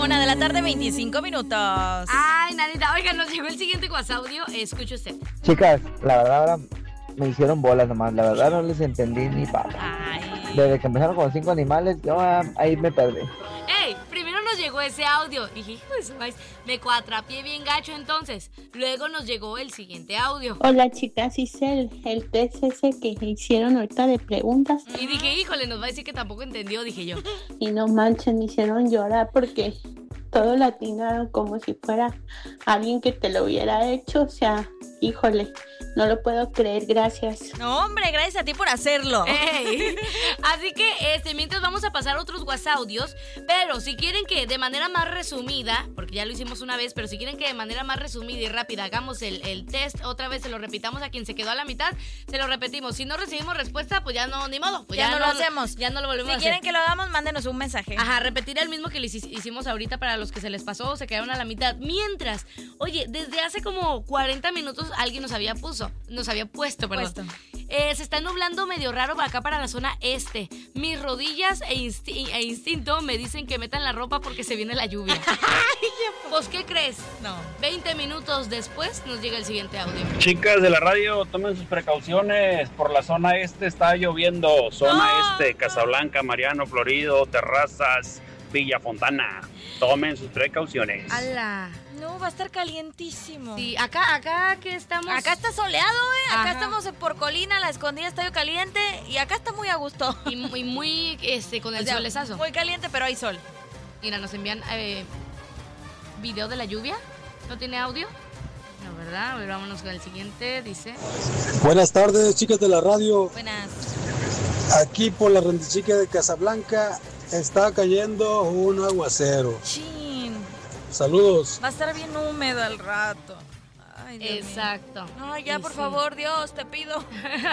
1:25 p.m. Ay, Nanita, oiga, nos llegó el siguiente audio. Escuche usted. Chicas, la verdad ahora me hicieron bolas nomás. La verdad no les entendí ni papa. Ay. Desde que empezaron con 5 animales, yo ahí me perdí. Ey, primero nos llegó ese audio. Dije, hijo de su maíz, me cuatrapié bien gacho entonces. Luego nos llegó el siguiente audio. Hola chicas, hice el test ese que hicieron ahorita de preguntas Y dije, híjole, nos va a decir que tampoco entendió, dije yo. y no manchen, me hicieron llorar porque todo lo atinaron como si fuera alguien que te lo hubiera hecho. O sea, híjole, no lo puedo creer, gracias. No, hombre, gracias a ti por hacerlo. Ey. Así que mientras vamos a pasar otros WhatsAppios, pero si quieren que de manera más resumida, porque ya lo hicimos una vez, pero si quieren que de manera más resumida y rápida hagamos el test, otra vez se lo repitamos a quien se quedó a la mitad, se lo repetimos. Si no recibimos respuesta, pues ya no, ni modo. Pues ya no lo hacemos. Ya no lo volvemos a Si hacer. quieren que lo hagamos, mándenos un mensaje. Ajá, repetir el mismo que les hicimos ahorita para los que se les pasó o se quedaron a la mitad. Mientras, oye, desde hace como 40 minutos alguien nos había puesto, se está nublando medio raro acá para la zona este. Mis rodillas e instinto me dicen que metan la ropa porque se viene la lluvia. Pues, ¿qué crees? No. 20 minutos después nos llega el siguiente audio. Chicas de la radio, tomen sus precauciones. Por la zona este está lloviendo. Zona este, Casablanca, Mariano, Florido, Terrazas, Villa Fontana. Tomen sus precauciones. ¡Hala! No, va a estar calientísimo. Sí, acá que estamos. Acá está soleado, Acá Ajá. estamos por Colina, La Escondida, Estadio Caliente. Y acá está muy a gusto. Y muy con el O sea, solezazo. Muy caliente, pero hay sol. Mira, nos envían video de la lluvia. ¿No tiene audio? No, ¿verdad? A ver, vámonos con el siguiente. Dice. Buenas tardes, chicas de la radio. Buenas. Aquí por la rendichica de Casablanca está cayendo un aguacero. Chin. Saludos. Va a estar bien húmedo al rato. Ay, Dios mío. Exacto. No, ya, Y por sí. favor, Dios, te pido.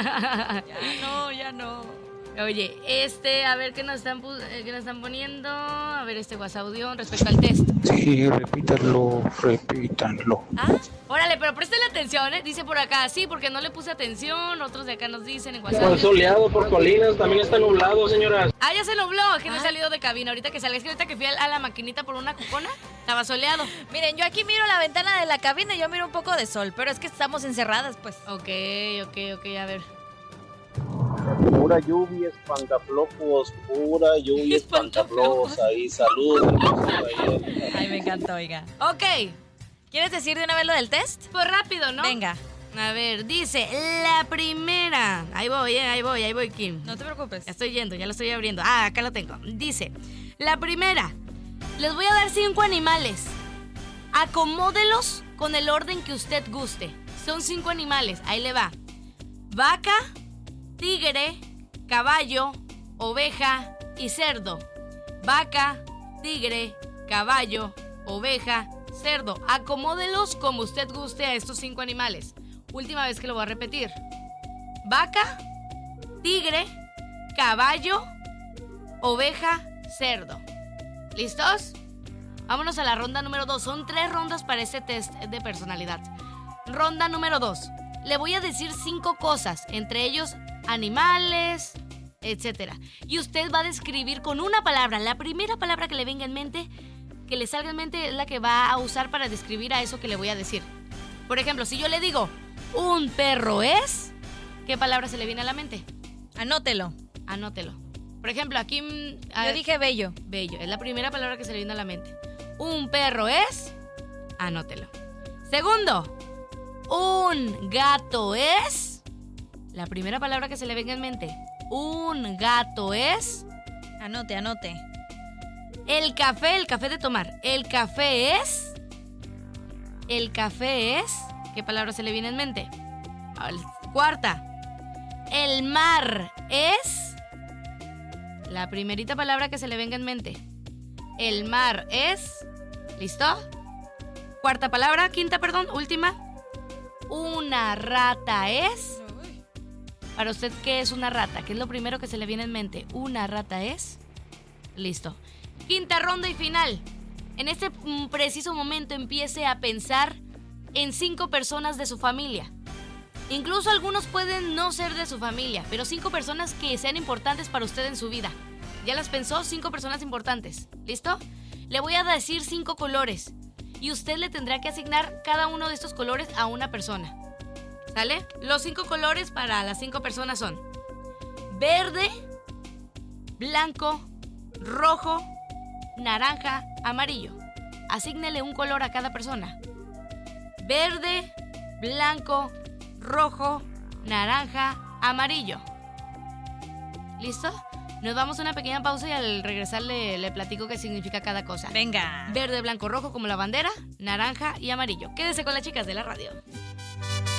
Ya no. Oye, a ver qué nos están poniendo. A ver este WhatsApp audio respecto al test. Sí, repítanlo. ¿Ah? Órale, pero préstale atención, ¿eh? Dice por acá, sí, porque no le puse atención. Otros de acá nos dicen en WhatsApp. soleado por Colinas, también está nublado, señoras. Ah, ya se nubló, es que no he salido de cabina. Ahorita que salí, es que ahorita que fui a la maquinita por una cupona, estaba soleado. Miren, yo aquí miro la ventana de la cabina y yo miro un poco de sol, pero es que estamos encerradas, pues. Ok, a ver. Pura lluvia, espantaflojos, pura lluvia, espantaflojos. Ahí, saludos. Ay, me encantó, oiga. Ok, ¿quieres decir de una vez lo del test? Pues rápido, ¿no? Venga. A ver, dice, la primera. Ahí voy, Kim. No te preocupes. Ya estoy yendo, ya lo estoy abriendo. Ah, acá lo tengo. Dice, la primera. Les voy a dar 5 animales. Acomódelos con el orden que usted guste. Son 5 animales, ahí le va. Vaca, tigre, caballo, oveja y cerdo. Vaca, tigre, caballo, oveja, cerdo. Acomódelos como usted guste a estos 5 animales. Última vez que lo voy a repetir. Vaca, tigre, caballo, oveja, cerdo. ¿Listos? Vámonos a la ronda número 2. Son 3 rondas para este test de personalidad. Ronda número 2. Le voy a decir 5 cosas, entre ellos animales, etcétera. Y usted va a describir con una palabra. La primera palabra que le venga en mente, que le salga en mente, es la que va a usar para describir a eso que le voy a decir. Por ejemplo, si yo le digo, un perro es, ¿qué palabra se le viene a la mente? Anótelo. Anótelo. Por ejemplo, aquí... Yo dije bello. Bello, es la primera palabra que se le viene a la mente. Un perro es, anótelo. Segundo, un gato es, la primera palabra que se le venga en mente. Un gato es, Anote. el café de tomar. El café es, ¿qué palabra se le viene en mente? Cuarta, el mar es, la primerita palabra que se le venga en mente. El mar es, ¿listo? Última. Una rata es. Para usted, ¿qué es una rata? ¿Qué es lo primero que se le viene en mente? Una rata es. Listo. Quinta ronda y final. En este preciso momento empiece a pensar en 5 personas de su familia. Incluso algunos pueden no ser de su familia, pero 5 personas que sean importantes para usted en su vida. ¿Ya las pensó? 5 personas importantes. ¿Listo? Le voy a decir 5 colores y usted le tendrá que asignar cada uno de estos colores a una persona. ¿Sale? Los 5 colores para las 5 personas son verde, blanco, rojo, naranja, amarillo. Asígnele un color a cada persona. Verde, blanco, rojo, naranja, amarillo. ¿Listo? Nos vamos a una pequeña pausa y al regresar le platico qué significa cada cosa. Venga. Verde, blanco, rojo como la bandera, naranja y amarillo. Quédese con las chicas de la radio.